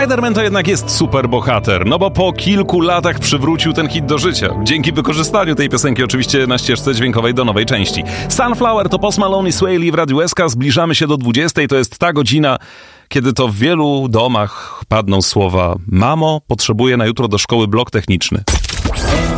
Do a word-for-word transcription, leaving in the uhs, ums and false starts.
Spider-Man to jednak jest superbohater, no bo po kilku latach przywrócił ten hit do życia. Dzięki wykorzystaniu tej piosenki oczywiście na ścieżce dźwiękowej do nowej części. Sunflower to Post Malone i Sway Lee w Radiu S K. Zbliżamy się do dwudziestej. To jest ta godzina, kiedy to w wielu domach padną słowa: mamo, potrzebuję na jutro do szkoły blok techniczny.